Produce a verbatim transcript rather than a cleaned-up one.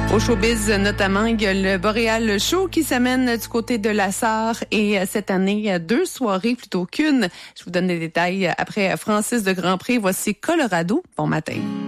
Au showbiz, notamment, il y a le Boréal Show qui s'amène du côté de la Sarre et cette année, deux soirées plutôt qu'une. Je vous donne des détails après Francis de Grandpré. Voici Colorado. Bon matin.